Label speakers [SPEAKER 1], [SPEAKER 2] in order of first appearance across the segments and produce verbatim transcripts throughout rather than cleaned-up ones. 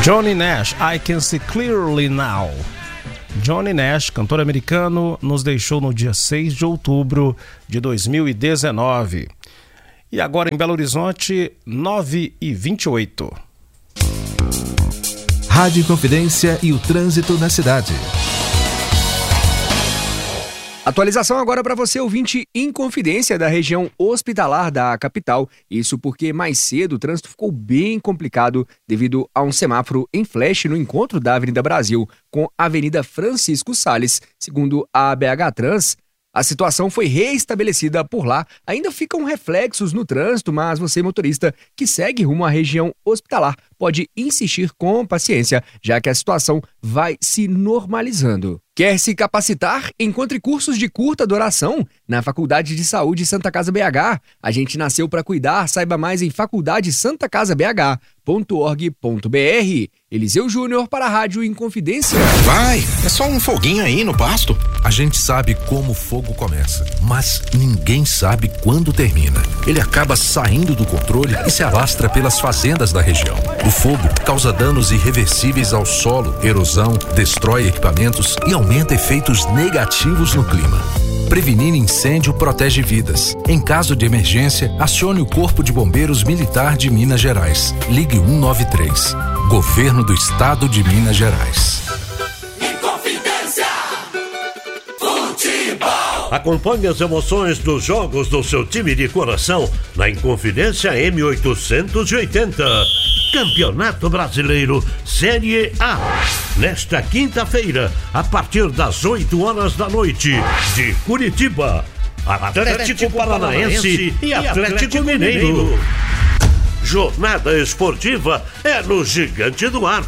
[SPEAKER 1] Johnny Nash, I Can See Clearly Now. Johnny Nash, cantor americano, nos deixou no dia seis de outubro de dois mil e dezenove. E agora em Belo Horizonte, nove e vinte e oito.
[SPEAKER 2] Rádio Inconfidência e o trânsito na cidade.
[SPEAKER 3] Atualização agora para você, ouvinte Inconfidência da região hospitalar da capital. Isso porque mais cedo o trânsito ficou bem complicado devido a um semáforo em flash no encontro da Avenida Brasil com a Avenida Francisco Salles. Segundo a B H Trans, a situação foi reestabelecida por lá. Ainda ficam reflexos no trânsito, mas você, motorista que segue rumo à região hospitalar, pode insistir com paciência, já que a situação vai se normalizando. Quer se capacitar? Encontre cursos de curta duração na Faculdade de Saúde Santa Casa B H. A gente nasceu para cuidar. Saiba mais em faculdade santa casa b h ponto org ponto b r. Eliseu Júnior para a Rádio Inconfidência.
[SPEAKER 4] Vai, é só um foguinho aí no pasto.
[SPEAKER 2] A gente sabe como o fogo começa, mas ninguém sabe quando termina. Ele acaba saindo do controle e se alastra pelas fazendas da região. O fogo causa danos irreversíveis ao solo, erosão, destrói equipamentos e aumenta efeitos negativos no clima. Prevenir incêndio protege vidas. Em caso de emergência, acione o Corpo de Bombeiros Militar de Minas Gerais. Ligue um nove três. Governo do Estado de Minas Gerais.
[SPEAKER 5] Inconfidência Futebol.
[SPEAKER 6] Acompanhe as emoções dos jogos do seu time de coração na Inconfidência M oitocentos e oitenta. Campeonato Brasileiro Série A. Nesta quinta-feira, a partir das oito horas da noite, de Curitiba, Atlético Paranaense e Atlético Mineiro. Jornada esportiva é no Gigante do Ar.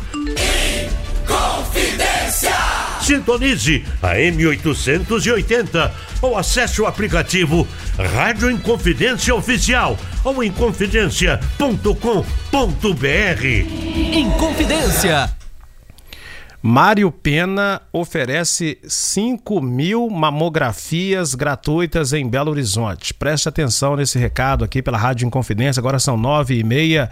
[SPEAKER 5] Inconfidência.
[SPEAKER 6] Sintonize a M oitocentos e oitenta ou acesse o aplicativo Rádio Inconfidência Oficial ou inconfidência ponto com ponto b r.
[SPEAKER 1] Inconfidência. Mário Pena oferece cinco mil mamografias gratuitas em Belo Horizonte. Preste atenção nesse recado aqui pela Rádio Inconfidência, agora são nove e meia.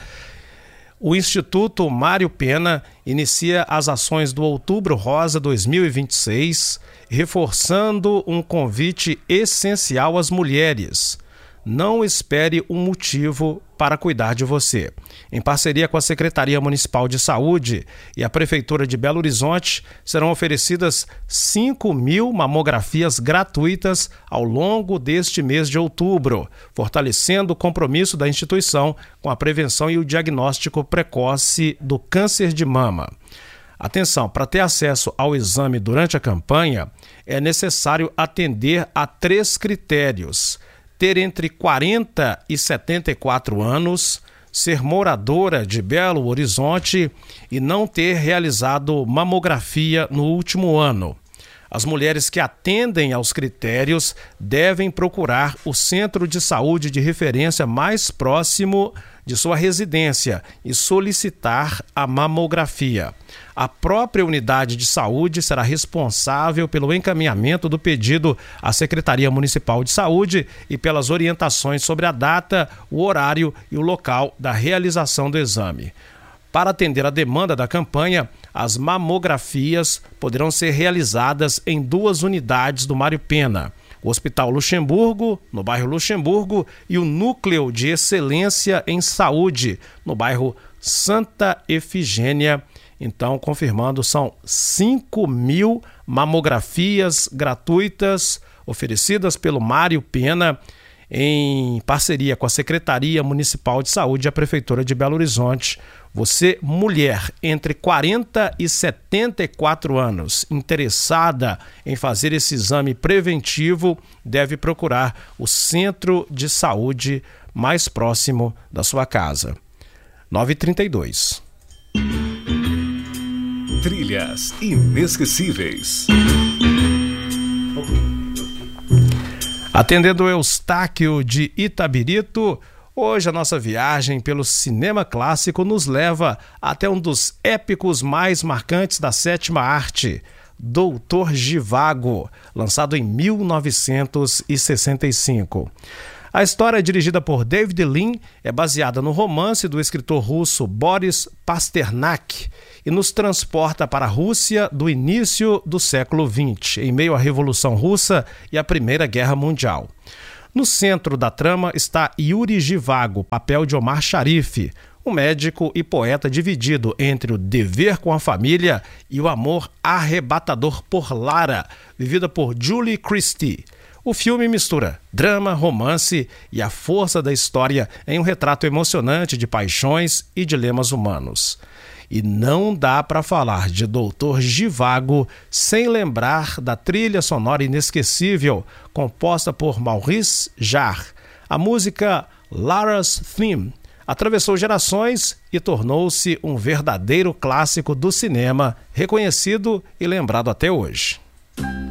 [SPEAKER 1] O Instituto Mário Pena inicia as ações do Outubro Rosa dois mil e vinte e seis, reforçando um convite essencial às mulheres. Não espere um motivo para cuidar de você. Em parceria com a Secretaria Municipal de Saúde e a Prefeitura de Belo Horizonte, serão oferecidas cinco mil mamografias gratuitas ao longo deste mês de outubro, fortalecendo o compromisso da instituição com a prevenção e o diagnóstico precoce do câncer de mama. Atenção, para ter acesso ao exame durante a campanha, é necessário atender a três critérios: ter entre quarenta e setenta e quatro anos, ser moradora de Belo Horizonte e não ter realizado mamografia no último ano. As mulheres que atendem aos critérios devem procurar o centro de saúde de referência mais próximo de sua residência e solicitar a mamografia. A própria unidade de saúde será responsável pelo encaminhamento do pedido à Secretaria Municipal de Saúde e pelas orientações sobre a data, o horário e o local da realização do exame. Para atender a demanda da campanha, as mamografias poderão ser realizadas em duas unidades do Mário Pena: o Hospital Luxemburgo, no bairro Luxemburgo, e o Núcleo de Excelência em Saúde, no bairro Santa Efigênia. Então, confirmando, são cinco mil mamografias gratuitas oferecidas pelo Mário Pena, em parceria com a Secretaria Municipal de Saúde e a Prefeitura de Belo Horizonte. Você, mulher entre quarenta e setenta e quatro anos, interessada em fazer esse exame preventivo, deve procurar o centro de saúde mais próximo da sua casa. nove e trinta e dois.
[SPEAKER 2] Trilhas inesquecíveis.
[SPEAKER 1] Atendendo o Eustáquio de Itabirito, hoje a nossa viagem pelo cinema clássico nos leva até um dos épicos mais marcantes da sétima arte, Doutor Zhivago, lançado em mil novecentos e sessenta e cinco. A história, dirigida por David Lean, é baseada no romance do escritor russo Boris Pasternak e nos transporta para a Rússia do início do século vinte, em meio à Revolução Russa e à Primeira Guerra Mundial. No centro da trama está Yuri Zhivago, papel de Omar Sharif, um médico e poeta dividido entre o dever com a família e o amor arrebatador por Lara, vivida por Julie Christie. O filme mistura drama, romance e a força da história em um retrato emocionante de paixões e dilemas humanos. E não dá para falar de doutor Zhivago sem lembrar da trilha sonora inesquecível composta por Maurice Jarre. A música Lara's Theme atravessou gerações e tornou-se um verdadeiro clássico do cinema, reconhecido e lembrado até hoje.